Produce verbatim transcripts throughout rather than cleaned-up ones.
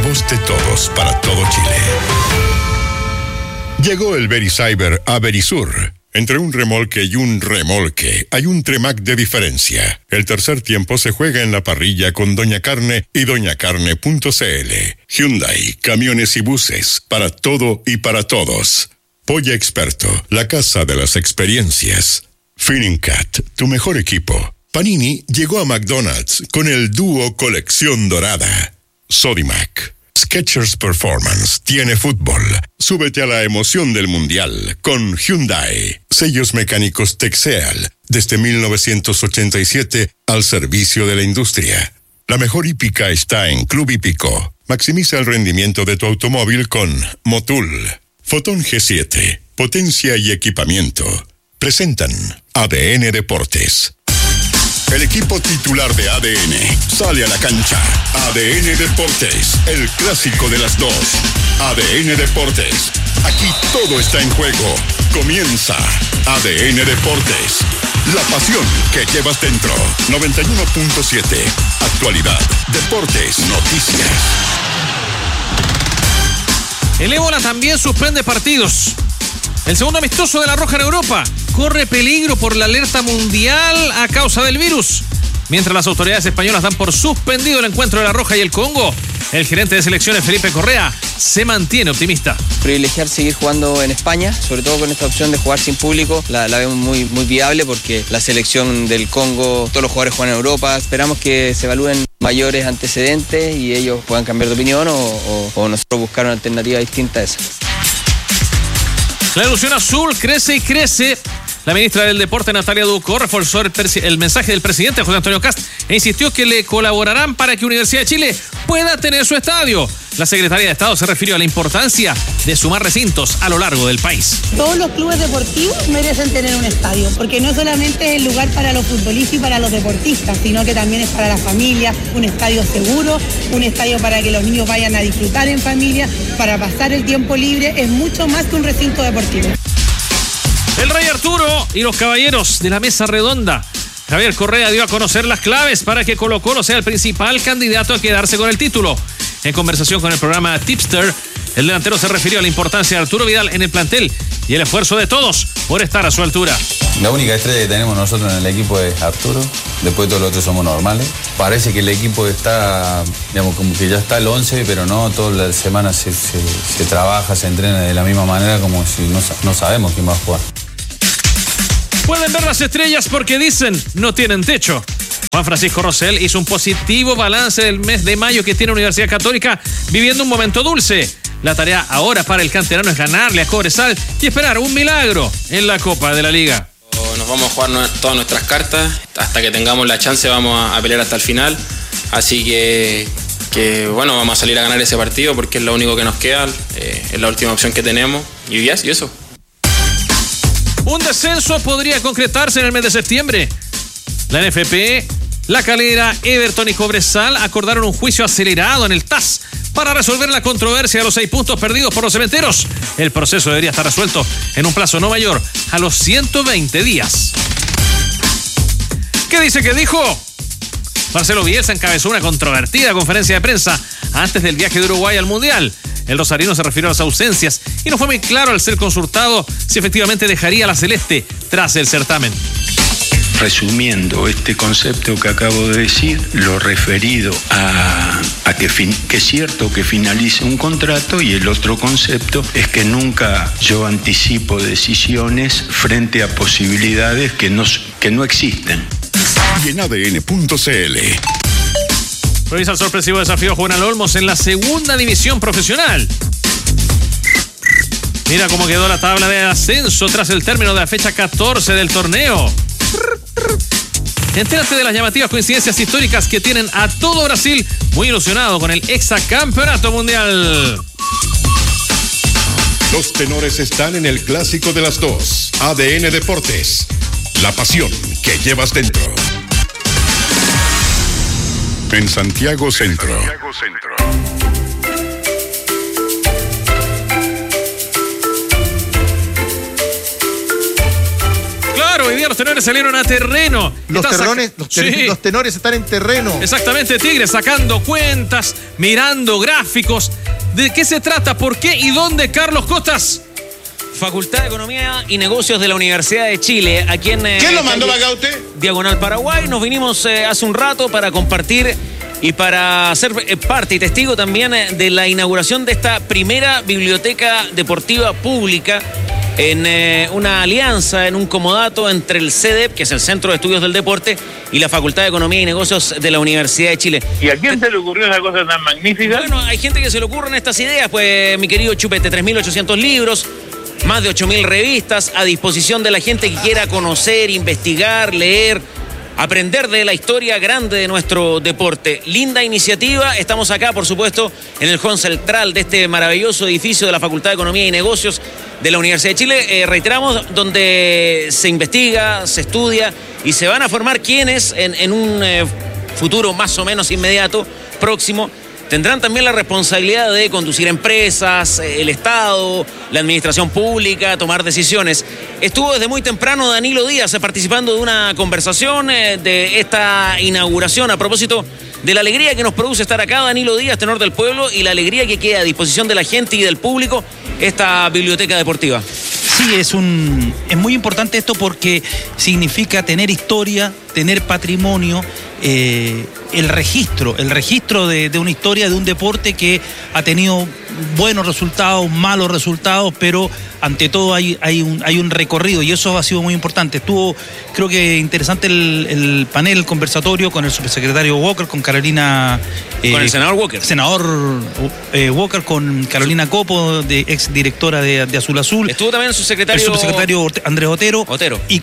voz de todos para todo Chile. Llegó el Vericyber a Verisur. Entre un remolque y un remolque hay un Tremac de diferencia. El tercer tiempo se juega en la parrilla con Doña Carne y doña carne punto c l. Hyundai, camiones y buses, para todo y para todos. Polla Experto, la casa de las experiencias. Finningcat, tu mejor equipo. Panini llegó a McDonald's con el dúo Colección Dorada. Sodimac. Skechers Performance tiene fútbol. Súbete a la emoción del Mundial con Hyundai. Sellos mecánicos Texeal, desde mil novecientos ochenta y siete al servicio de la industria. La mejor hípica está en Club Hípico. Maximiza el rendimiento de tu automóvil con Motul. Fotón G siete, potencia y equipamiento. Presentan A D N Deportes. El equipo titular de A D N sale a la cancha. A D N Deportes, el clásico de las dos. A D N Deportes, aquí todo está en juego. Comienza A D N Deportes, la pasión que llevas dentro. noventa y uno punto siete, actualidad, deportes, noticias. El Ébola también suspende partidos. El segundo amistoso de la Roja en Europa corre peligro por la alerta mundial a causa del virus. Mientras las autoridades españolas dan por suspendido el encuentro de la Roja y el Congo, el gerente de selecciones Felipe Correa se mantiene optimista. Privilegiar seguir jugando en España, sobre todo con esta opción de jugar sin público, la, la vemos muy, muy viable porque la selección del Congo, todos los jugadores juegan en Europa. Esperamos que se evalúen mayores antecedentes y ellos puedan cambiar de opinión o, o, o nosotros buscar una alternativa distinta a esa. La ilusión azul crece y crece. La ministra del Deporte, Natalia Ducó, reforzó el, presi- el mensaje del presidente José Antonio Kast e insistió que le colaborarán para que Universidad de Chile pueda tener su estadio. La secretaria de Estado se refirió a la importancia de sumar recintos a lo largo del país. Todos los clubes deportivos merecen tener un estadio, porque no solamente es el lugar para los futbolistas y para los deportistas, sino que también es para la familia, un estadio seguro, un estadio para que los niños vayan a disfrutar en familia, para pasar el tiempo libre. Es mucho más que un recinto deportivo. El Rey Arturo y los caballeros de la mesa redonda. Javier Correa dio a conocer las claves para que Colo-Colo sea el principal candidato a quedarse con el título. En conversación con el programa Tipster, el delantero se refirió a la importancia de Arturo Vidal en el plantel y el esfuerzo de todos por estar a su altura. La única estrella que tenemos nosotros en el equipo es Arturo, después todos los otros somos normales. Parece que el equipo está, digamos, como que ya está el once, pero no, toda la semana se, se, se trabaja, se entrena de la misma manera como si no, no sabemos quién va a jugar. Pueden ver las estrellas porque dicen no tienen techo. Juan Francisco Rosell hizo un positivo balance del mes de mayo que tiene Universidad Católica viviendo un momento dulce. La tarea ahora para el canterano es ganarle a Cobresal y esperar un milagro en la Copa de la Liga. Nos vamos a jugar todas nuestras cartas, hasta que tengamos la chance vamos a pelear hasta el final, así que, que bueno, vamos a salir a ganar ese partido porque es lo único que nos queda, eh, es la última opción que tenemos y, ya, y eso. Un descenso podría concretarse en el mes de septiembre. La N F P, La Calera, Everton y Cobresal acordaron un juicio acelerado en el T A S para resolver la controversia de los seis puntos perdidos por los cementeros. El proceso debería estar resuelto en un plazo no mayor a los ciento veinte días. ¿Qué dice que dijo? Marcelo Bielsa encabezó una controvertida conferencia de prensa antes del viaje de Uruguay al Mundial. El rosarino se refirió a las ausencias y no fue muy claro al ser consultado si efectivamente dejaría a la celeste tras el certamen. Resumiendo este concepto que acabo de decir, lo referido a, a que, fin, que es cierto que finalice un contrato, y el otro concepto es que nunca yo anticipo decisiones frente a posibilidades que no, que no existen. Y en A D N punto c l. Revisa el sorpresivo desafío a Juvenal Olmos en la segunda división profesional. Mira cómo quedó la tabla de ascenso tras el término de la fecha catorce del torneo. Entérate de las llamativas coincidencias históricas que tienen a todo Brasil muy ilusionado con el hexacampeonato mundial. Los tenores están en el clásico de las dos. A D N Deportes, la pasión que llevas dentro. En Santiago Centro. Santiago Centro. Claro, hoy día los tenores salieron a terreno. Los, Está terrones, sac- los, ter- Sí. los tenores están en terreno. Exactamente, Tigre, sacando cuentas, mirando gráficos. ¿De qué se trata? ¿Por qué y dónde, Carlos Costas? Facultad de Economía y Negocios de la Universidad de Chile, aquí en... eh, ¿Quién lo mandó calle para acá usted? Diagonal Paraguay. Nos vinimos eh, hace un rato para compartir y para ser eh, parte y testigo también eh, de la inauguración de esta primera biblioteca deportiva pública en eh, una alianza, en un comodato entre el C E D E P, que es el Centro de Estudios del Deporte, y la Facultad de Economía y Negocios de la Universidad de Chile. ¿Y a quién se le ocurrió esa cosa tan magnífica? Bueno, hay gente que se le ocurren estas ideas, pues mi querido Chupete, tres mil ochocientos libros, más de ocho mil revistas a disposición de la gente que quiera conocer, investigar, leer, aprender de la historia grande de nuestro deporte. Linda iniciativa. Estamos acá, por supuesto, en el hall central de este maravilloso edificio de la Facultad de Economía y Negocios de la Universidad de Chile. Eh, reiteramos, donde se investiga, se estudia y se van a formar quienes en, en un eh, futuro más o menos inmediato, próximo, tendrán también la responsabilidad de conducir empresas, el Estado, la administración pública, tomar decisiones. Estuvo desde muy temprano Danilo Díaz participando de una conversación de esta inauguración a propósito de la alegría que nos produce estar acá, Danilo Díaz, tenor del pueblo, y la alegría que queda a disposición de la gente y del público esta biblioteca deportiva. Sí, es un es muy importante esto porque significa tener historia, tener patrimonio, eh, el registro, el registro de, de una historia, de un deporte que ha tenido buenos resultados, malos resultados, pero ante todo hay, hay, un, hay un recorrido y eso ha sido muy importante. Estuvo, creo que interesante el, el panel, el conversatorio con el subsecretario Walker, con Carolina... Eh, con el senador Walker. Senador eh, Walker, con Carolina Copo, de, ex directora de, de Azul Azul. Estuvo también el subsecretario... El subsecretario Andrés Otero. Otero. Y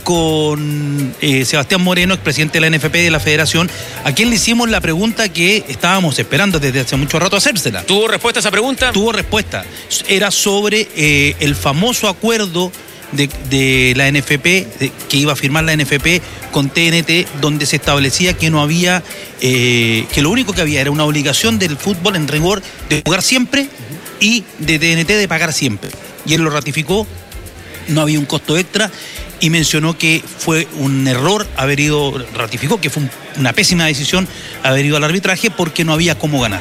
con eh, Sebastián Moreno, expresidente de la N F P de la Federación, a quien le hicimos la pregunta que estábamos esperando desde hace mucho rato hacérsela. ¿Tuvo respuesta a esa pregunta? Tuvo respuesta. Era sobre eh, el famoso acuerdo de, de la N F P, de, que iba a firmar la N F P con T N T, donde se establecía que no había, eh, que lo único que había era una obligación del fútbol en rigor de jugar siempre y de T N T de pagar siempre. Y él lo ratificó, no había un costo extra y mencionó que fue un error haber ido, ratificó que fue un, una pésima decisión haber ido al arbitraje porque no había cómo ganar.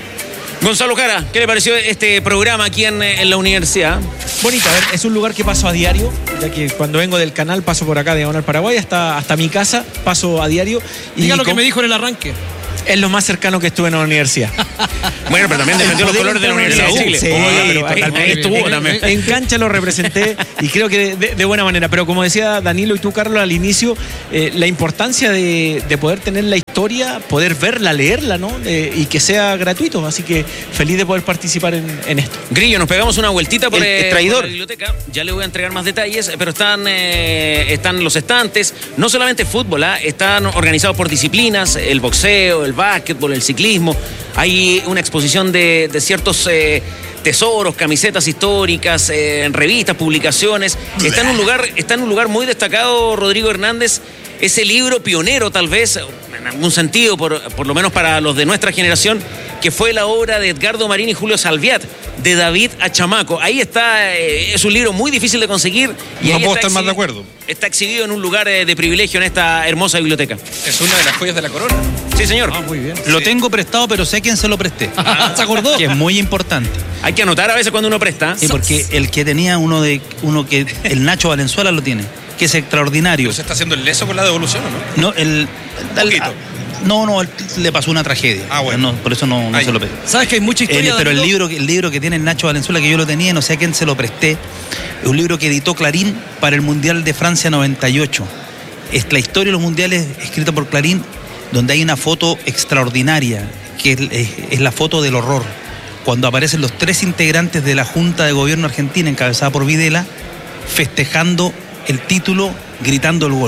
Gonzalo Jara, ¿qué le pareció este programa aquí en, en la universidad? Bonito, a ver, es un lugar que paso a diario, ya que cuando vengo del canal paso por acá de Diagonal Paraguay hasta, hasta mi casa, paso a diario. Y Diga lo con... que me dijo en el arranque. Es lo más cercano que estuve en la universidad. Bueno, pero también defendió los colores de la Universidad de Chile. Sí, Oiga, pero ahí, ahí estuvo también. En cancha lo representé y creo que de, de buena manera. Pero como decía Danilo y tú, Carlos, al inicio, eh, la importancia de, de poder tener la historia, poder verla, leerla, ¿no? Eh, y que sea gratuito. Así que feliz de poder participar en, en esto. Grillo, nos pegamos una vueltita por, El eh, extraidor. por la biblioteca. Ya le voy a entregar más detalles, pero están, eh, están los estantes. No solamente fútbol, ¿eh? Están organizados por disciplinas, el boxeo, el básquetbol, el ciclismo. Hay una exposición de, de ciertos eh, tesoros, camisetas históricas, eh, revistas, publicaciones. Está en un lugar, está en un lugar muy destacado, Rodrigo Hernández. Ese libro pionero, tal vez, en algún sentido, por, por lo menos para los de nuestra generación, que fue la obra de Edgardo Marín y Julio Salviat, de David a Chamaco. Ahí está, eh, es un libro muy difícil de conseguir. Y no ahí puedo está estar más de exhibido- acuerdo. Está exhibido en un lugar eh, de privilegio en esta hermosa biblioteca. Es una de las joyas de la corona. Sí, señor. Ah, muy bien. Lo tengo prestado, pero sé a quién se lo presté. ¿Se acordó? Que es muy importante. Hay que anotar a veces cuando uno presta. Sí, porque el que tenía uno de uno que el Nacho Valenzuela lo tiene, que es extraordinario. ¿Se está haciendo el leso con la devolución o no? No, el, Un poquito. no, no, él le pasó una tragedia. Ah, bueno. No, por eso no, no Ay. se lo pedí. ¿Sabes que hay mucha historia? El- pero el Danilo? libro, que- el libro que tiene el Nacho Valenzuela, que yo lo tenía, no sé a quién se lo presté, es un libro que editó Clarín para el Mundial de Francia noventa y ocho. Es la historia de los mundiales escrita por Clarín, donde hay una foto extraordinaria, que es, es- es la foto del horror. Cuando aparecen los tres integrantes de la Junta de Gobierno Argentina, encabezada por Videla, festejando el título, gritando el gol.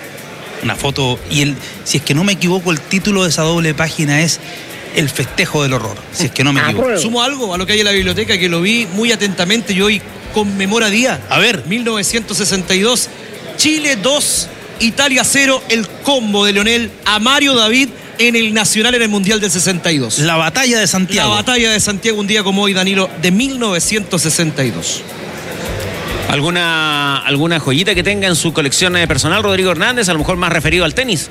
Una foto, y el, si es que no me equivoco, el título de esa doble página es El festejo del horror, si es que no me equivoco. Sumo algo a lo que hay en la biblioteca, que lo vi muy atentamente y hoy conmemora día. A ver. mil novecientos sesenta y dos, Chile dos, Italia cero, el combo de Leonel a Mario David en el Nacional en el Mundial del sesenta y dos. La batalla de Santiago. La batalla de Santiago, un día como hoy, Danilo, de mil novecientos sesenta y dos. ¿Alguna, alguna joyita que tenga en su colección personal, Rodrigo Hernández, a lo mejor más referido al tenis?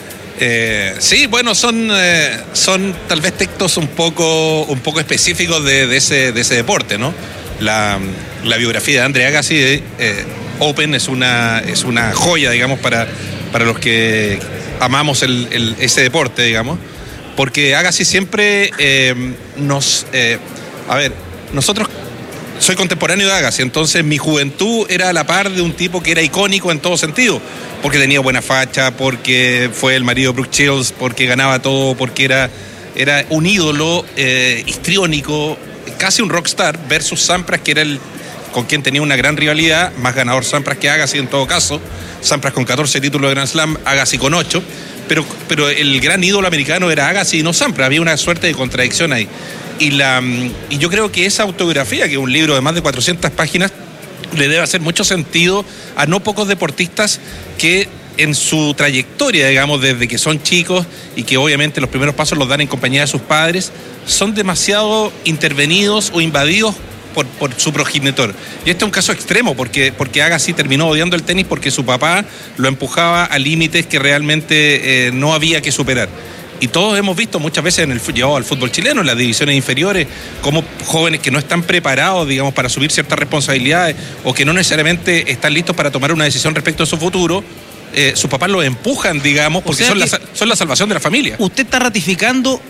Eh, sí, bueno, son, eh, son tal vez textos un poco, un poco específicos de, de, ese, de ese deporte, ¿no? La, la biografía de Andre Agassi de eh, Open es una, es una joya, digamos, para, para los que amamos el, el, ese deporte, digamos, porque Agassi siempre eh, nos... Eh, a ver, nosotros... Soy contemporáneo de Agassi, entonces mi juventud era a la par de un tipo que era icónico en todo sentido, porque tenía buena facha, porque fue el marido de Brooke Shields, porque ganaba todo, porque era, era un ídolo eh, histriónico, casi un rockstar, versus Sampras, que era el con quien tenía una gran rivalidad, más ganador Sampras que Agassi en todo caso, Sampras con catorce títulos de Grand Slam, Agassi con ocho, pero, pero el gran ídolo americano era Agassi y no Sampras, había una suerte de contradicción ahí. Y, la, y yo creo que esa autobiografía, que es un libro de más de cuatrocientas páginas, le debe hacer mucho sentido a no pocos deportistas que en su trayectoria, digamos, desde que son chicos y que obviamente los primeros pasos los dan en compañía de sus padres, son demasiado intervenidos o invadidos por, por su progenitor. Y este es un caso extremo, porque, porque Agassi terminó odiando el tenis porque su papá lo empujaba a límites que realmente eh, no había que superar. Y todos hemos visto muchas veces en el llevado al fútbol chileno, en las divisiones inferiores, como jóvenes que no están preparados, digamos, para asumir ciertas responsabilidades o que no necesariamente están listos para tomar una decisión respecto a su futuro, eh, sus papás los empujan, digamos, porque son la, son la salvación de la familia. Usted está ratificando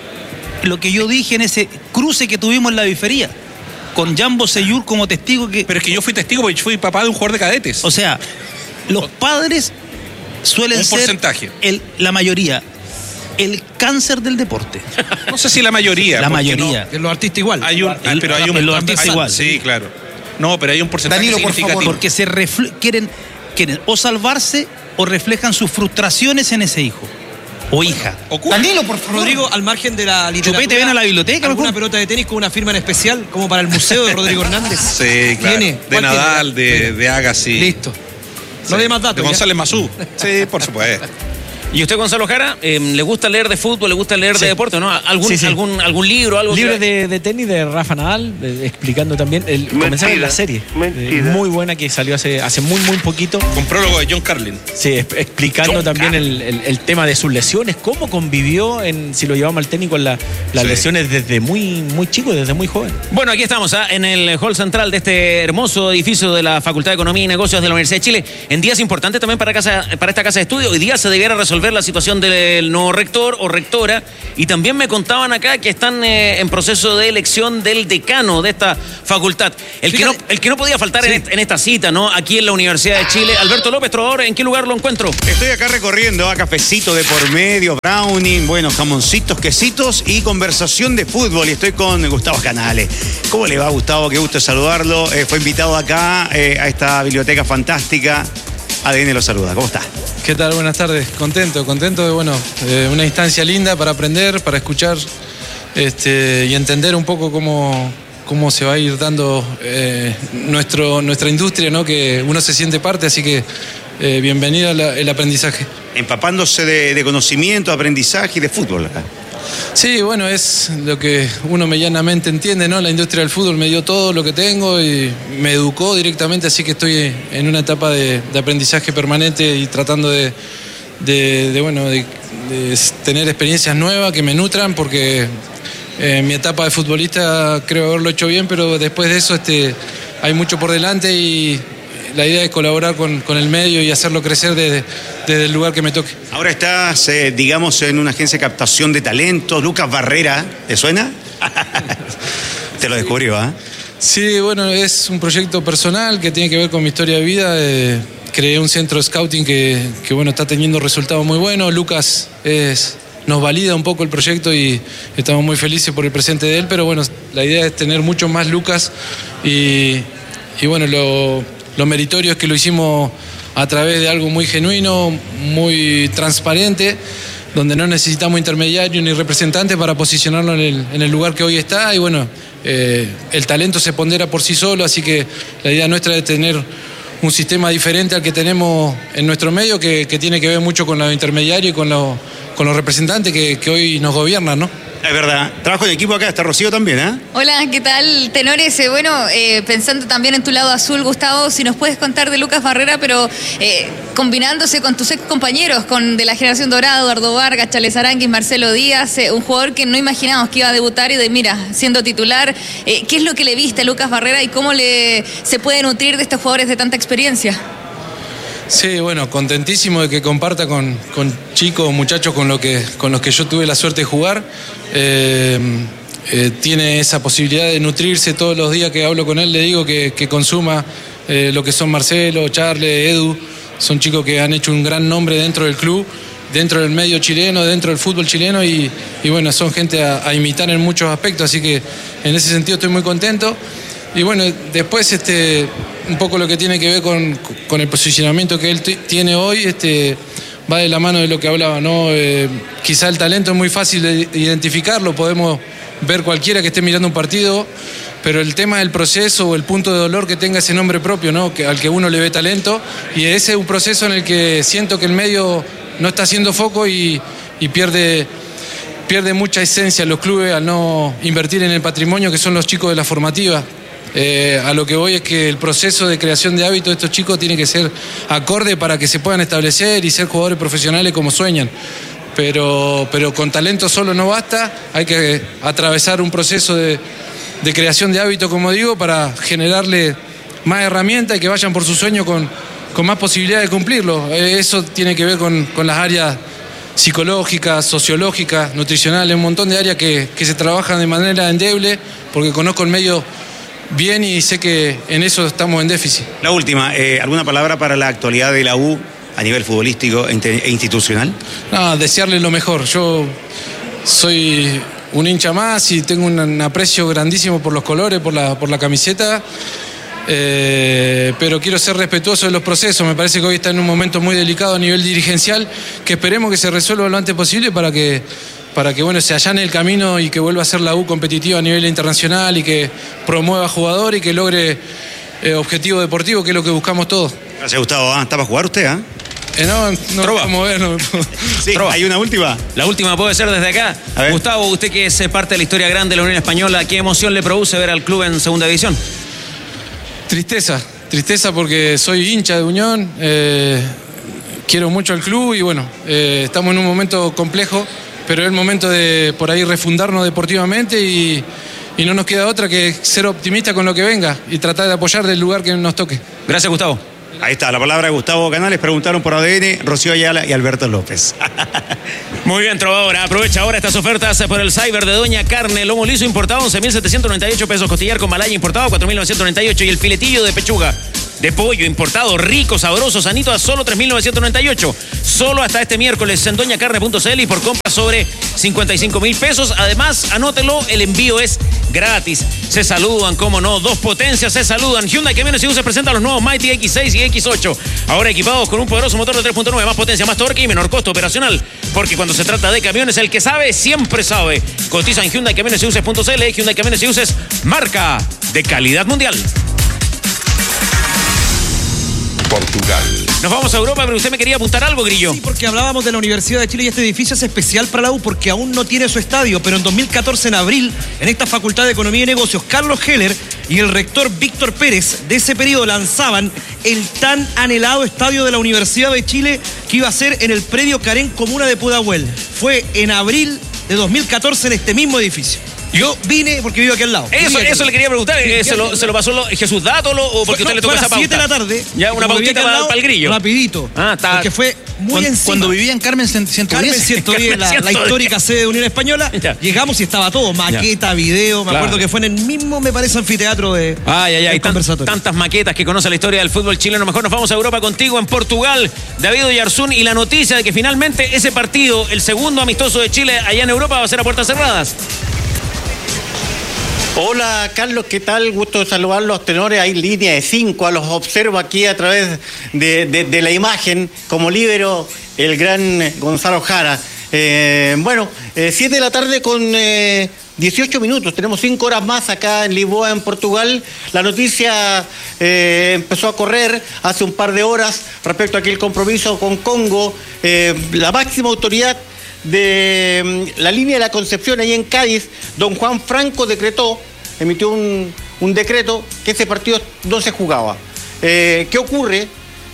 lo que yo dije en ese cruce que tuvimos en la bifería, con Jambo Seyur como testigo. Que... Pero es que yo fui testigo porque fui papá de un jugador de cadetes. O sea, los padres suelen un ser porcentaje. El, la mayoría. El cáncer del deporte. No sé si la mayoría. La mayoría. No, en los artistas igual. Hay un, el, pero hay un, en los artistas hay, igual. Sí, claro. No, pero hay un porcentaje Danilo, significativo. por favor, porque se refle- quieren, quieren o salvarse o reflejan sus frustraciones en ese hijo o hija. Ocurre. Danilo, por favor. Rodrigo, al margen de la literatura. Chupete, ven a la biblioteca. ¿Alguna mejor? Pelota de tenis con una firma en especial, como para el museo de Rodrigo Hernández? Sí, claro. ¿Tiene? De Nadal, de, de Agassi. Listo. No sí. de más datos. De González Mazú. Sí, por supuesto. ¿Y usted, Gonzalo Jara, eh, le gusta leer de fútbol, le gusta leer sí. de deporte, ¿no? ¿Algún, sí, sí. algún, algún libro, algo? Libros que... de, de tenis de Rafa Nadal, de, explicando también. El, comenzaron la serie. Eh, muy buena que salió hace, hace muy, muy poquito. Con prólogo de John Carlin. Sí, explicando John también el, el, el tema de sus lesiones, cómo convivió, en si lo llevamos al tenis, con la, las sí. lesiones desde muy, muy chico, desde muy joven. Bueno, aquí estamos, ¿eh? en el hall central de este hermoso edificio de la Facultad de Economía y Negocios de la Universidad de Chile. En días importantes también para, casa, para esta casa de estudio. Hoy día se debiera resolver la situación de el nuevo rector o rectora, y también me contaban acá que están eh, en proceso de elección del decano de esta facultad. El, que no, el que no podía faltar sí. en, en esta cita, ¿no? Aquí en la Universidad de Chile. Alberto López, trovador, ¿en qué lugar lo encuentro? Estoy acá recorriendo a cafecito de por medio, brownie, bueno, jamoncitos, quesitos y conversación de fútbol. Y estoy con Gustavo Canales. ¿Cómo le va, Gustavo? Qué gusto saludarlo. Eh, fue invitado acá eh, a esta biblioteca fantástica. A D N lo saluda. ¿Cómo está? ¿Qué tal? Buenas tardes. Contento, contento de, bueno, eh, una instancia linda para aprender, para escuchar este, y entender un poco cómo, cómo se va a ir dando eh, nuestro, nuestra industria, ¿no? Que uno se siente parte, así que eh, bienvenida el aprendizaje. Empapándose de, de conocimiento, aprendizaje y de fútbol acá. Sí, bueno, es lo que uno medianamente entiende, ¿no? La industria del fútbol me dio todo lo que tengo y me educó directamente, así que estoy en una etapa de, de aprendizaje permanente y tratando de, de, de bueno, de, de tener experiencias nuevas que me nutran, porque en mi etapa de futbolista creo haberlo hecho bien, pero después de eso este, hay mucho por delante y la idea es colaborar con, con el medio y hacerlo crecer desde, desde el lugar que me toque. Ahora estás, eh, digamos, en una agencia de captación de talentos. Lucas Barrera, ¿te suena? Te lo descubrió, ¿eh? Sí, bueno, es un proyecto personal que tiene que ver con mi historia de vida. Eh, creé un centro de scouting que, que bueno, está teniendo resultados muy buenos. Lucas es, nos valida un poco el proyecto y estamos muy felices por el presente de él, pero bueno, la idea es tener muchos más Lucas y, y bueno, lo... Lo meritorio es que lo hicimos a través de algo muy genuino, muy transparente, donde no necesitamos intermediarios ni representantes para posicionarlo en el, en el lugar que hoy está. Y bueno, eh, el talento se pondera por sí solo, así que la idea nuestra es tener un sistema diferente al que tenemos en nuestro medio, que, que tiene que ver mucho con los intermediarios y con, lo, con los representantes que, que hoy nos gobiernan, ¿no? Es verdad. Trabajo en equipo acá, está Rocío también, ¿eh? Hola, ¿qué tal, tenores? Eh, bueno, eh, pensando también en tu lado azul, Gustavo, si nos puedes contar de Lucas Barrera, pero eh, combinándose con tus ex compañeros, con de la generación dorada, Eduardo Vargas, Chales Aranguis, Marcelo Díaz, eh, un jugador que no imaginábamos que iba a debutar y de, mira, siendo titular, eh, ¿qué es lo que le viste a Lucas Barrera y cómo le se puede nutrir de estos jugadores de tanta experiencia? Sí, bueno, contentísimo de que comparta con, con chicos, muchachos con, lo que, con los que yo tuve la suerte de jugar. Eh, eh, tiene esa posibilidad de nutrirse todos los días que hablo con él, le digo que, que consuma eh, lo que son Marcelo, Charles, Edu. Son chicos que han hecho un gran nombre dentro del club, dentro del medio chileno, dentro del fútbol chileno y, y bueno, son gente a, a imitar en muchos aspectos, así que en ese sentido estoy muy contento. Y bueno, después este, un poco lo que tiene que ver con, con el posicionamiento que él t- tiene hoy, este, va de la mano de lo que hablaba, ¿no? Eh, quizá el talento es muy fácil de identificarlo, podemos ver cualquiera que esté mirando un partido, pero el tema del proceso o el punto de dolor que tenga ese nombre propio, ¿no? Que, al que uno le ve talento, y ese es un proceso en el que siento que el medio no está haciendo foco y, y pierde... pierde mucha esencia los clubes al no invertir en el patrimonio que son los chicos de la formativa. Eh, a lo que voy es que el proceso de creación de hábitos de estos chicos tiene que ser acorde para que se puedan establecer y ser jugadores profesionales como sueñan. Pero, pero con talento solo no basta, hay que atravesar un proceso de, de creación de hábitos, como digo, para generarle más herramientas y que vayan por su sueño con, con más posibilidad de cumplirlo. Eh, eso tiene que ver con, con las áreas psicológicas, sociológicas, nutricionales, un montón de áreas que, que se trabajan de manera endeble, porque conozco el medio bien y sé que en eso estamos en déficit. La última, eh, ¿alguna palabra para la actualidad de la U a nivel futbolístico e institucional? No, desearle lo mejor. Yo soy un hincha más y tengo un, un aprecio grandísimo por los colores, por la, por la camiseta. Eh, pero quiero ser respetuoso de los procesos. Me parece que hoy está en un momento muy delicado a nivel dirigencial, que esperemos que se resuelva lo antes posible para que, para que bueno, se allane el camino y que vuelva a ser la U competitiva a nivel internacional y que promueva jugadores y que logre eh, objetivo deportivo, que es lo que buscamos todos. Gracias, Gustavo. ¿Ah? ¿Está para jugar usted? ¿Ah? Eh, no, no Trova. Vamos a ver, no. Sí, ¿hay una última? La última puede ser desde acá. Gustavo, usted que es parte de la historia grande de la Unión Española, ¿qué emoción le produce ver al club en segunda división? Tristeza, tristeza porque soy hincha de Unión, eh, quiero mucho al club y bueno, eh, estamos en un momento complejo, pero es el momento de por ahí refundarnos deportivamente y, y no nos queda otra que ser optimista con lo que venga y tratar de apoyar del lugar que nos toque. Gracias, Gustavo. Ahí está, la palabra de Gustavo Canales. Preguntaron por A D N, Rocío Ayala y Alberto López. Muy bien, trovadora. Aprovecha ahora estas ofertas por el Cyber de Doña Carne. Lomo liso importado, once mil setecientos noventa y ocho pesos. Costillar con malaya importado, cuatro mil novecientos noventa y ocho. Y el filetillo de pechuga de pollo importado, rico, sabroso, sanito, a solo tres mil novecientos noventa y ocho. Solo hasta este miércoles en doña carne punto c l y por compra sobre cincuenta y cinco mil pesos. Además, anótelo, el envío es gratis. Se saludan, cómo no, dos potencias se saludan. Hyundai Camiones y Buses presenta los nuevos Mighty X seis y X ocho. Ahora equipados con un poderoso motor de tres punto nueve, más potencia, más torque y menor costo operacional. Porque cuando se trata de camiones, el que sabe, siempre sabe. Cotiza en Hyundai Camiones y Buses punto c l. Hyundai Camiones y Buses, marca de calidad mundial. Portugal. Nos vamos a Europa, pero usted me quería apuntar algo, Grillo. Sí, porque hablábamos de la Universidad de Chile y este edificio es especial para la U porque aún no tiene su estadio, pero en dos mil catorce, en abril, en esta Facultad de Economía y Negocios, Carlos Heller y el rector Víctor Pérez de ese periodo lanzaban el tan anhelado estadio de la Universidad de Chile que iba a ser en el predio Carén, comuna de Pudahuel. Fue en abril de dos mil catorce en este mismo edificio. Yo vine porque vivo aquí al lado. Eso, eso le quería preguntar. Sí, ¿Se, lo, ¿Se lo pasó lo, Jesús Dátolo o porque fue, usted le tocó esa pauta? Fue a las siete de la tarde. Ya, una pautita para, para el Grillo. Rapidito. Ah, está. Porque fue muy cuando, encima. Cuando vivía en Carmen ciento diez. Carmen ciento diez, la, la histórica sede de Unión Española. Ya. Llegamos y estaba todo. Maqueta, ya. video. Me claro. acuerdo que fue en el mismo, me parece, anfiteatro de Ay, ay, ay. Tan, tantas maquetas que conoce la historia del fútbol chileno. Mejor nos vamos a Europa contigo en Portugal. David Oyarzún y la noticia de que finalmente ese partido, el segundo amistoso de Chile allá en Europa, va a ser a puertas cerradas. Hola Carlos, ¿qué tal? Gusto de saludar los tenores. Hay línea de cinco, los observo aquí a través de, de, de la imagen como líbero el gran Gonzalo Jara. Eh, bueno, eh, siete de la tarde con eh, dieciocho minutos, tenemos cinco horas más acá en Lisboa, en Portugal. La noticia eh, empezó a correr hace un par de horas respecto a aquel compromiso con Congo. Eh, la máxima autoridad de la línea de la Concepción, ahí en Cádiz, don Juan Franco decretó, emitió un, un decreto que ese partido no se jugaba. Eh, ¿Qué ocurre?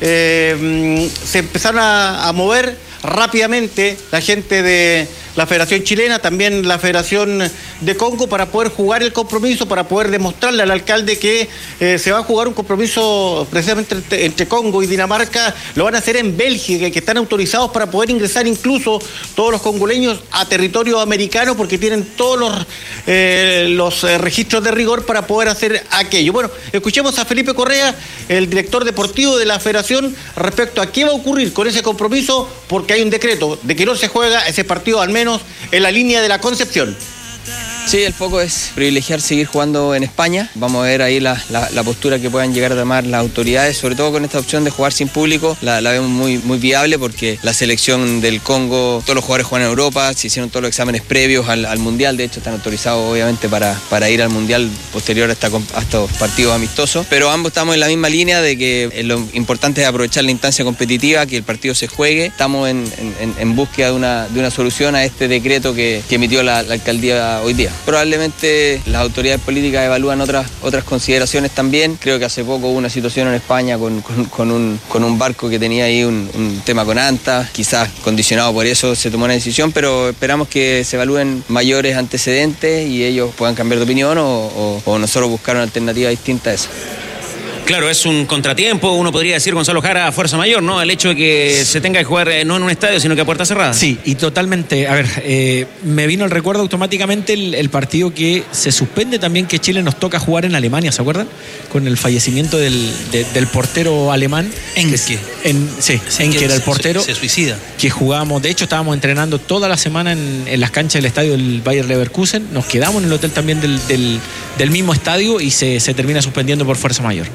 Eh, se empezaron a, a mover rápidamente la gente de la Federación Chilena, también la Federación de Congo, para poder jugar el compromiso, para poder demostrarle al alcalde que eh, se va a jugar un compromiso precisamente entre, entre Congo y Dinamarca. Lo van a hacer en Bélgica, que están autorizados para poder ingresar incluso todos los congoleños a territorio americano, porque tienen todos los, eh, los eh, registros de rigor para poder hacer aquello. Bueno, escuchemos a Felipe Correa, el director deportivo de la Federación, respecto a qué va a ocurrir con ese compromiso, porque hay un decreto de que no se juega ese partido, al menos en la línea de la Concepción. Sí, el foco es privilegiar seguir jugando en España. Vamos a ver ahí la, la, la postura que puedan llegar a tomar las autoridades, sobre todo con esta opción de jugar sin público. La, la vemos muy, muy viable, porque la selección del Congo, todos los jugadores juegan en Europa, se hicieron todos los exámenes previos al, al Mundial, de hecho están autorizados obviamente para, para ir al Mundial posterior a, esta, a estos partidos amistosos, pero ambos estamos en la misma línea de que lo importante es aprovechar la instancia competitiva, que el partido se juegue. Estamos en, en, en búsqueda de una, de una solución a este decreto que, que emitió la, la alcaldía hoy día. Probablemente las autoridades políticas evalúan otras, otras consideraciones también. Creo que hace poco hubo una situación en España con, con, con, un, con un barco que tenía ahí un, un tema con ANTA, quizás condicionado por eso se tomó una decisión, pero esperamos que se evalúen mayores antecedentes y ellos puedan cambiar de opinión o, o, o nosotros buscar una alternativa distinta a esa. Claro, es un contratiempo, uno podría decir, Gonzalo Jara, fuerza mayor, ¿no? El hecho de que se tenga que jugar eh, no en un estadio, sino que a puerta cerrada. Sí, y totalmente. A ver, eh, me vino al recuerdo automáticamente el, el partido que se suspende también, que Chile nos toca jugar en Alemania, ¿se acuerdan? Con el fallecimiento del, de, del portero alemán. Enke. En, sí, sí, Enke era el portero. Se, se suicida. Que jugábamos, de hecho estábamos entrenando toda la semana en, en las canchas del estadio del Bayer Leverkusen. Nos quedamos en el hotel también del, del, del mismo estadio y se, se termina suspendiendo por fuerza mayor.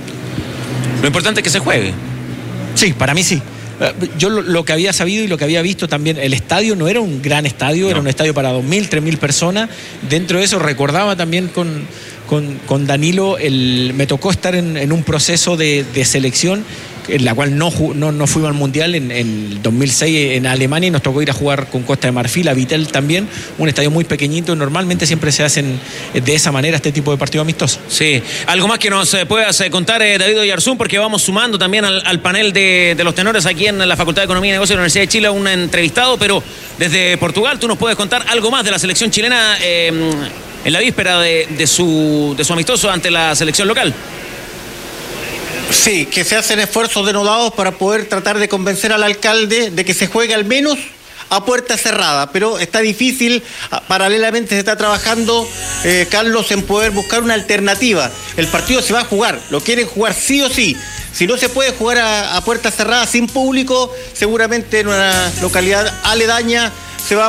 Lo importante es que se juegue. Sí, para mí sí. Yo lo, lo que había sabido y lo que había visto también, el estadio no era un gran estadio, no. Era un estadio para dos mil, tres mil personas. Dentro de eso recordaba también con, con, con Danilo, el, me tocó estar en, en un proceso de, de selección en la cual no, no, no fuimos al Mundial en, en dos mil seis en Alemania, y nos tocó ir a jugar con Costa de Marfil, a Vitel también, un estadio muy pequeñito. Normalmente siempre se hacen de esa manera este tipo de partidos amistosos. Sí, algo más que nos puedas contar, eh, David Oyarzún, porque vamos sumando también al, al panel de, de los tenores aquí en la Facultad de Economía y Negocios de la Universidad de Chile, un entrevistado, pero desde Portugal tú nos puedes contar algo más de la selección chilena eh, en la víspera de, de, su, de su amistoso ante la selección local. Sí, que se hacen esfuerzos denodados para poder tratar de convencer al alcalde de que se juegue al menos a puerta cerrada, pero está difícil. Paralelamente se está trabajando, eh, Carlos, en poder buscar una alternativa. El partido se va a jugar, lo quieren jugar sí o sí. Si no se puede jugar a, a puerta cerrada sin público, seguramente en una localidad aledaña se va